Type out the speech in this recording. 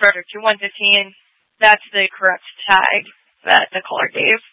further to 115, that's the correct tag that the caller gave.